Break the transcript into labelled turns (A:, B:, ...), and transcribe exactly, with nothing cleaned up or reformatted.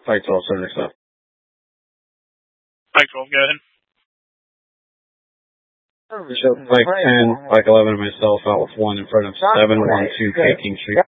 A: Pike twelve, seven X F.
B: Pike twelve, go ahead.
A: Pike ten, Pike eleven, and myself out with one in front of seven one two K King Street.